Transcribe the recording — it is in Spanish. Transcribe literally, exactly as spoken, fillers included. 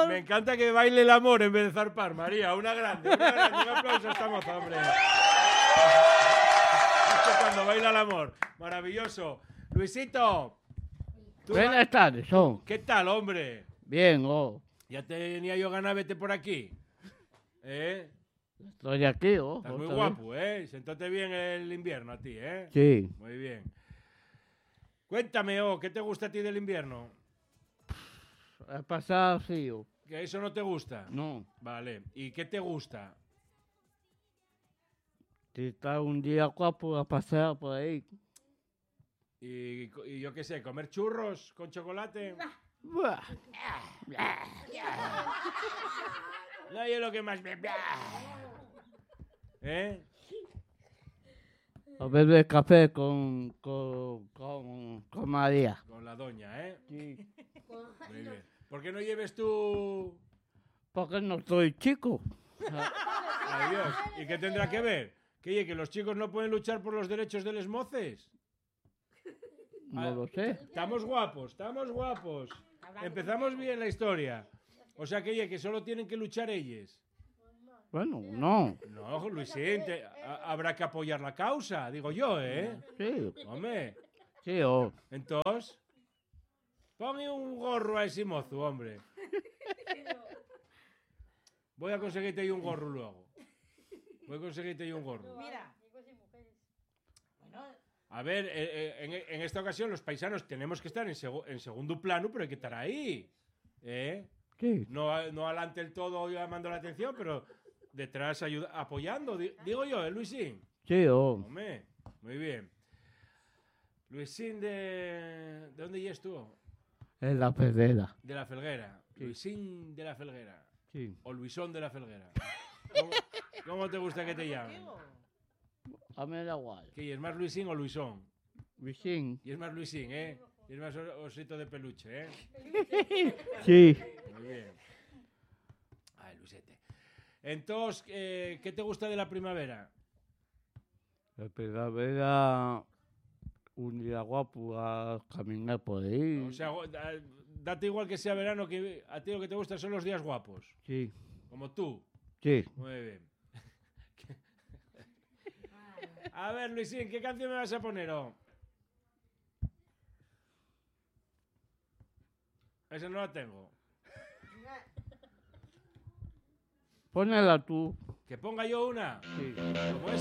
Me encanta que baile el amor en vez de zarpar, María. Una grande, una grande. Un aplauso a esta moza, hombre. Esto cuando baila el amor. Maravilloso. Luisito. Buenas tardes, oh. ¿Qué tal, hombre? Bien, oh. Ya tenía yo ganas, vete por aquí. ¿Eh? Estoy aquí, oh. Estás muy guapo, ¿eh? Sentate bien el invierno a ti, ¿eh? Sí. Muy bien. Cuéntame, oh, ¿qué te gusta a ti del invierno? He pasado frío. ¿Que eso no te gusta? No. Vale. ¿Y qué te gusta? Si está un día guapo a pasar por ahí. Y, y yo qué sé, comer churros con chocolate. Buah. No, yo lo que más me... ¿Eh? A beber café con, con, con, con María. Con la doña, ¿eh? Sí. Muy bien. ¿Por qué no lleves tú...? Porque no estoy chico. Adiós. ¿Y qué tendrá que ver? ¿Que, que los chicos no pueden luchar por los derechos de los moces? No lo sé. Estamos guapos, estamos guapos. Empezamos bien la historia. O sea que, que solo tienen que luchar ellos. Bueno, no. No, Luisín, te- a- habrá que apoyar la causa, digo yo, ¿eh? Sí. Hombre, Sí, oh. entonces, ponle un gorro a ese mozo, hombre. Voy a conseguirte yo un gorro luego. Voy a conseguirte yo un gorro. Mira. A ver, eh, eh, en, en esta ocasión los paisanos tenemos que estar en, segu- en segundo plano, pero hay que estar ahí. ¿Eh? Sí. No, a- no adelante el todo llamando la atención, pero detrás ayuda, apoyando. Di- digo yo, ¿eh, Luisín? Sí, oh. Hombre, muy bien. Luisín de... ¿De dónde ya tú? En la pedera. De la Felguera. Luisín de la Felguera. Sí. O Luisón de la Felguera. ¿Cómo, cómo te gusta que te llamen? A mí da igual. ¿Que es más Luisín o Luisón? Luisín. Y es más Luisín, ¿eh? Y es más o- osito de peluche, ¿eh? Sí. Muy bien. Ay, Luisete. Entonces, eh, ¿qué te gusta de la primavera? La primavera, un día guapo a caminar por ahí. O sea, go- da- date igual que sea verano, que a ti lo que te gusta son los días guapos. Sí. Como tú. Sí. Muy bien. A ver, Luisín, ¿qué canción me vas a poner? Oh? Esa no la tengo. Pónela tú. ¿Que ponga yo una? Sí. Como esta.